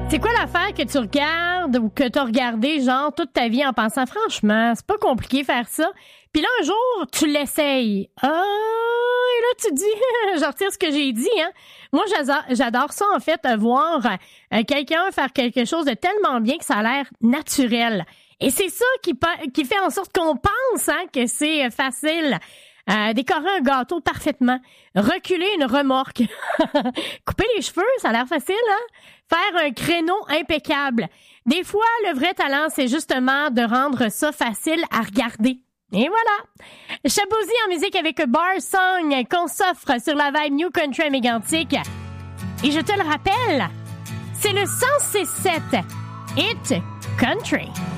C'est quoi l'affaire que tu regardes ou que tu as regardé, genre, toute ta vie en pensant, franchement, c'est pas compliqué faire ça. Puis là, un jour, tu l'essayes. Ah, et là, tu te dis, je retire ce que j'ai dit, hein. Moi, j'adore ça, en fait, voir quelqu'un faire quelque chose de tellement bien que ça a l'air naturel. Et c'est ça qui fait en sorte qu'on pense, hein, que c'est facile. Décorer un gâteau parfaitement, reculer une remorque, couper les cheveux, ça a l'air facile, hein? Faire un créneau impeccable. Des fois, le vrai talent, c'est justement de rendre ça facile à regarder. Et voilà! Shabozy en musique avec Bar Song qu'on s'offre sur la vibe New Country à Mégantic. Et je te le rappelle, c'est le 106.7 Hit Country.